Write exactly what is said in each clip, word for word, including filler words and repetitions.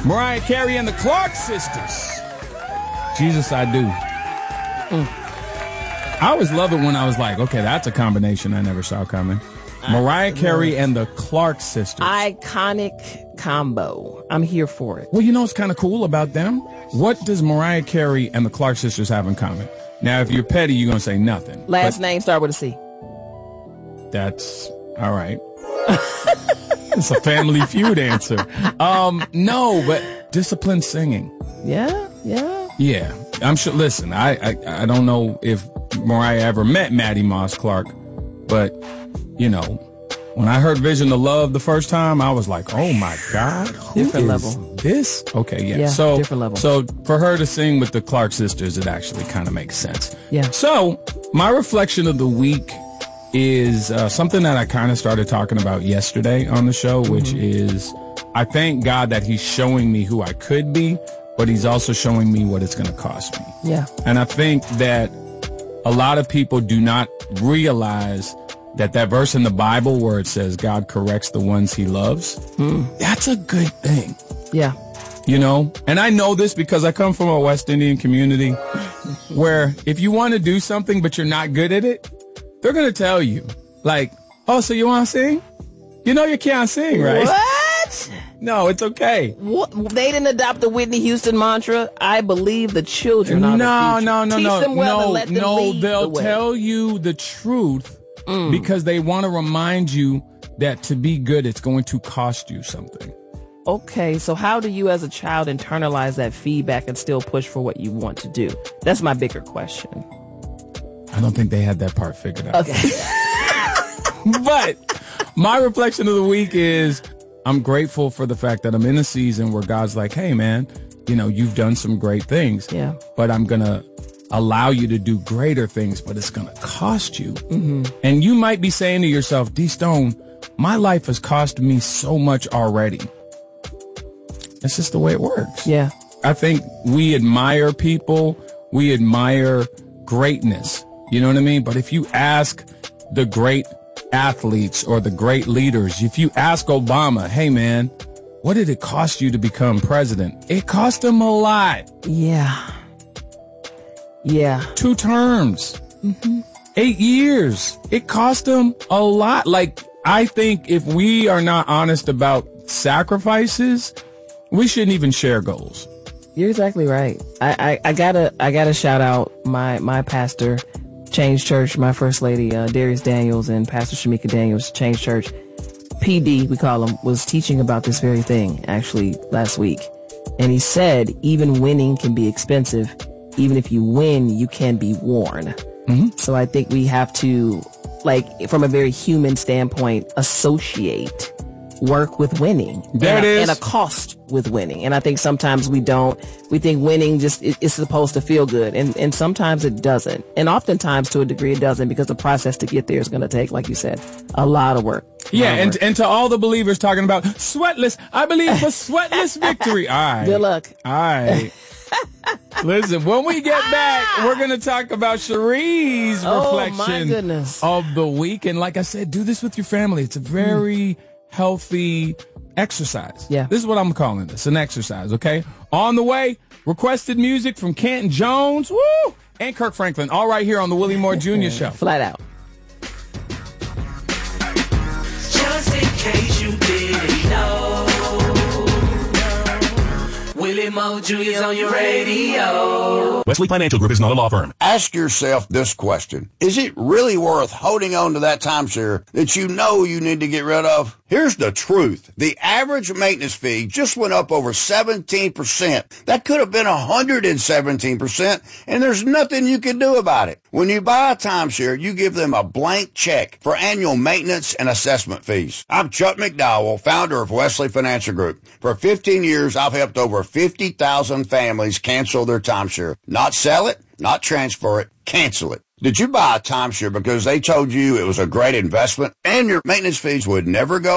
Mariah Carey and the Clark Sisters. Jesus, I do. Mm. I always love it when I was like, okay, that's a combination I never saw coming. Mariah Carey and the Clark Sisters. Iconic combo. I'm here for it. Well, you know what's kind of cool about them? What does Mariah Carey and the Clark Sisters have in common? Now, if you're petty, you're going to say nothing. Last name start with a C. That's all right. It's a Family Feud answer. Um, no, but disciplined singing. Yeah, yeah. Yeah. I'm sure. Listen, I, I, I don't know if Mariah ever met Maddie Moss Clark, but, you know, when I heard Vision of Love the first time, I was like, oh, my God. Who different is level. This? Okay, yeah. Yeah, so, different level. So for her to sing with the Clark Sisters, it actually kind of makes sense. Yeah. So my reflection of the week is uh, something that I kind of started talking about yesterday on the show, which mm-hmm. is I thank God that he's showing me who I could be, but he's also showing me what it's going to cost me. Yeah. And I think that a lot of people do not realize that that verse in the Bible where it says God corrects the ones he loves, mm. that's a good thing. Yeah. You know, and I know this because I come from a West Indian community where if you want to do something but you're not good at it, they're going to tell you, like, oh, so you want to sing? You know you can't sing, right? What? No, it's okay. What? They didn't adopt the Whitney Houston mantra, I believe the children are no, the future. No, no, Teach no, them well no, and let them no. lead They'll the way. tell you the truth mm. because they want to remind you that to be good, it's going to cost you something. Okay, so how do you as a child internalize that feedback and still push for what you want to do? That's my bigger question. I don't think they had that part figured out. Okay. But my reflection of the week is I'm grateful for the fact that I'm in a season where God's like, hey, man, you know, you've done some great things. Yeah. But I'm going to allow you to do greater things, but it's going to cost you. Mm-hmm. And you might be saying to yourself, D Stone, my life has cost me so much already. It's just the way it works. Yeah. I think we admire people. We admire greatness. You know what I mean? But if you ask the great athletes or the great leaders, if you ask Obama, hey, man, what did it cost you to become president? It cost him a lot. Yeah. Yeah. Two terms. Mm-hmm. Eight years. It cost him a lot. Like, I think if we are not honest about sacrifices, we shouldn't even share goals. You're exactly right. I, I, I gotta I gotta shout out my my pastor, Change Church, my first lady, uh, Darius Daniels, and Pastor Shamika Daniels, Change Church. P D, we call him, was teaching about this very thing actually last week, and he said even winning can be expensive. Even if you win, you can be worn. Mm-hmm. So I think we have to, like, from a very human standpoint, associate work with winning. There and it a, is. And a cost with winning. And I think sometimes we don't, we think winning just is, is supposed to feel good. And, and sometimes it doesn't. And oftentimes to a degree it doesn't, because the process to get there is going to take, like you said, a lot of work. Yeah. And, and to all the believers talking about sweatless, I believe for sweatless victory. All right. Good luck. All right. Listen, when we get back, we're going to talk about Cherie's reflection oh, my goodness. of the week. And like I said, do this with your family. It's a very mm. healthy exercise. Yeah. This is what I'm calling this, an exercise, okay? On the way, requested music from Canton Jones, woo, and Kirk Franklin, all right here on the Willie Moore Junior Show. Flat out. Just in case you didn't know, Willie Moore Junior's on your radio. Wesley Financial Group is not a law firm. Ask yourself this question. Is it really worth holding on to that timeshare that you know you need to get rid of? Here's the truth. The average maintenance fee just went up over seventeen percent. That could have been one hundred seventeen percent, and there's nothing you can do about it. When you buy a timeshare, you give them a blank check for annual maintenance and assessment fees. I'm Chuck McDowell, founder of Wesley Financial Group. For fifteen years, I've helped over fifty thousand families cancel their timeshare. Not sell it, not transfer it, cancel it. Did you buy a timeshare because they told you it was a great investment and your maintenance fees would never go up?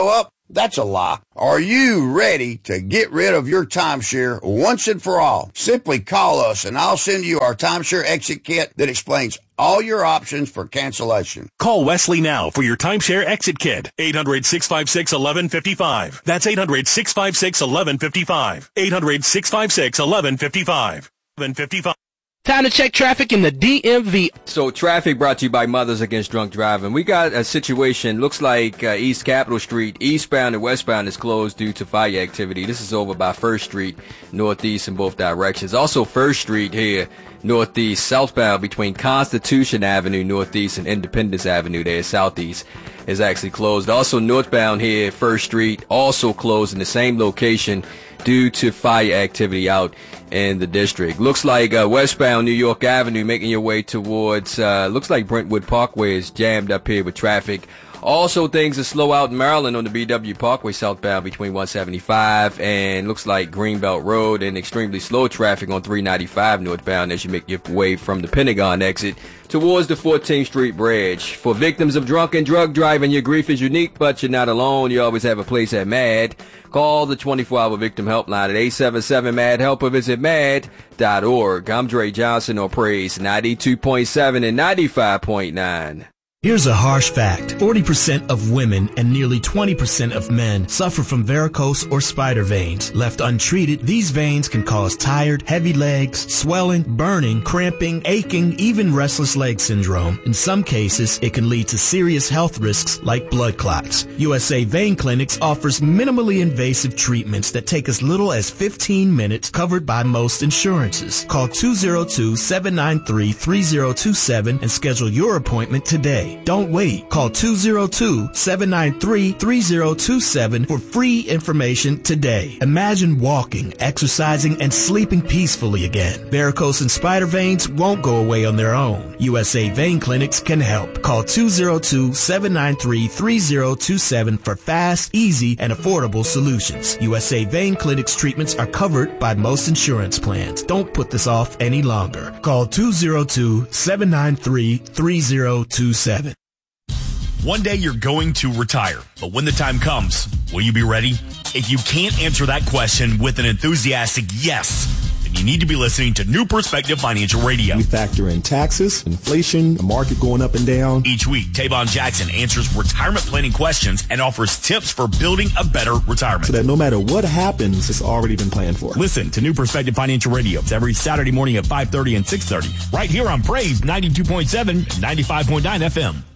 That's a lie. Are you ready to get rid of your timeshare once and for all? Simply call us and I'll send you our timeshare exit kit that explains all your options for cancellation. Call Wesley now for your timeshare exit kit. eight hundred, six five six, one one five five. That's eight hundred, six five six, one one five five. eight hundred, six five six, one one five five. one one five five. Time to check traffic in the D M V. So traffic brought to you by Mothers Against Drunk Driving. We got a situation, looks like uh, East Capitol Street, eastbound and westbound is closed due to fire activity. This is over by First Street, northeast in both directions. Also First Street here, northeast, southbound between Constitution Avenue, northeast, and Independence Avenue there, southeast, is actually closed. Also northbound here, First Street, also closed in the same location due to fire activity out in the district. Looks like uh, westbound New York Avenue making your way towards, uh, looks like Brentwood Parkway is jammed up here with traffic. Also, things are slow out in Maryland on the B W Parkway southbound between one seventy-five and looks like Greenbelt Road, and extremely slow traffic on three ninety-five northbound as you make your way from the Pentagon exit towards the fourteenth Street Bridge. For victims of drunk and drug driving, your grief is unique, but you're not alone. You always have a place at MAD. Call the twenty-four hour victim helpline at eight seven seven MAD help or visit mad dot org. I'm Dre Johnson on Praise ninety-two point seven and ninety-five point nine. Here's a harsh fact. forty percent of women and nearly twenty percent of men suffer from varicose or spider veins. Left untreated, these veins can cause tired, heavy legs, swelling, burning, cramping, aching, even restless leg syndrome. In some cases, it can lead to serious health risks like blood clots. U S A Vein Clinics offers minimally invasive treatments that take as little as fifteen minutes, covered by most insurances. Call two oh two, seven nine three, three oh two seven and schedule your appointment today. Don't wait. Call two oh two, seven nine three, three oh two seven for free information today. Imagine walking, exercising, and sleeping peacefully again. Varicose and spider veins won't go away on their own. U S A Vein Clinics can help. Call two oh two, seven nine three, three oh two seven for fast, easy, and affordable solutions. U S A Vein Clinics treatments are covered by most insurance plans. Don't put this off any longer. Call two oh two, seven nine three, three oh two seven. One day you're going to retire, but when the time comes, will you be ready? If you can't answer that question with an enthusiastic yes, then you need to be listening to New Perspective Financial Radio. We factor in taxes, inflation, the market going up and down. Each week, Tavon Jackson answers retirement planning questions and offers tips for building a better retirement. So that no matter what happens, it's already been planned for. Listen to New Perspective Financial Radio every Saturday morning at five thirty and six thirty, right here on Praise ninety-two point seven and ninety-five point nine F M.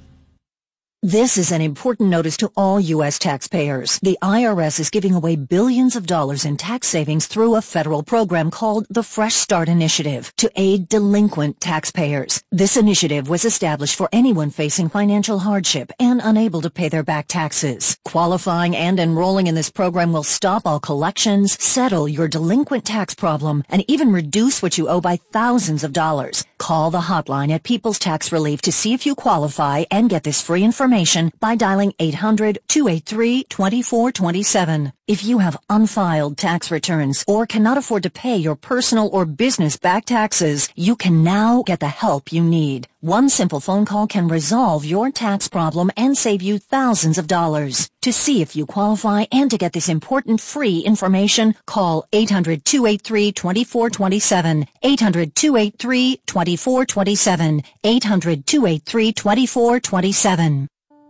This is an important notice to all U S taxpayers. The I R S is giving away billions of dollars in tax savings through a federal program called the Fresh Start Initiative to aid delinquent taxpayers. This initiative was established for anyone facing financial hardship and unable to pay their back taxes. Qualifying and enrolling in this program will stop all collections, settle your delinquent tax problem, and even reduce what you owe by thousands of dollars. Call the hotline at People's Tax Relief to see if you qualify and get this free information by dialing eight hundred, two eight three, two four two seven. If you have unfiled tax returns or cannot afford to pay your personal or business back taxes, you can now get the help you need. One simple phone call can resolve your tax problem and save you thousands of dollars. To see if you qualify and to get this important free information, call eight hundred, two eight three, two four two seven, eight hundred, two eight three, two four two seven, eight hundred, two eight three, two four two seven.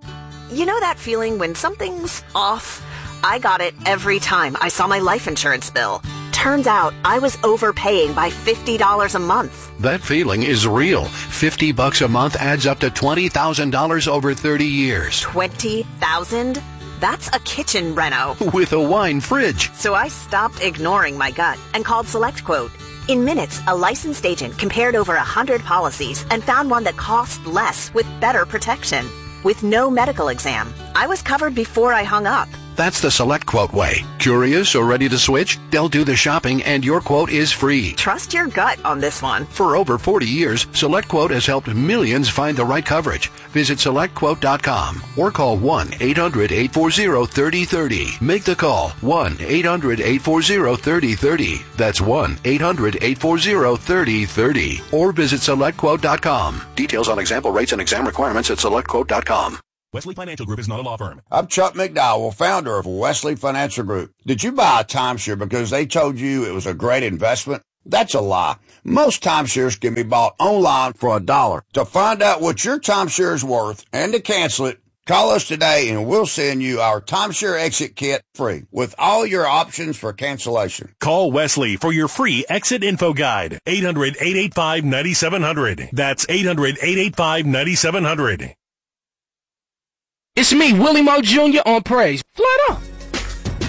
You know that feeling when something's off? I got it every time I saw my life insurance bill. Turns out I was overpaying by fifty dollars a month. That feeling is real. fifty bucks a month adds up to twenty thousand dollars over thirty years. twenty thousand dollars? That's a kitchen reno. With a wine fridge. So I stopped ignoring my gut and called SelectQuote. In minutes, a licensed agent compared over one hundred policies and found one that cost less with better protection. With no medical exam. I was covered before I hung up. That's the SelectQuote way. Curious or ready to switch? They'll do the shopping and your quote is free. Trust your gut on this one. For over forty years, SelectQuote has helped millions find the right coverage. Visit select quote dot com or call one eight hundred, eight four zero, three oh three oh. Make the call one eight hundred, eight four zero, three oh three oh. That's one eight hundred, eight four zero, three oh three oh. Or visit select quote dot com. Details on example rates and exam requirements at select quote dot com. Wesley Financial Group is not a law firm. I'm Chuck McDowell, founder of Wesley Financial Group. Did you buy a timeshare because they told you it was a great investment? That's a lie. Most timeshares can be bought online for a dollar. To find out what your timeshare is worth and to cancel it, call us today and we'll send you our timeshare exit kit free with all your options for cancellation. Call Wesley for your free exit info guide. eight hundred, eight eight five, nine seven zero zero. That's eight hundred, eight eight five, nine seven zero zero. It's me, Willie Moe Junior on Praise. Flat up.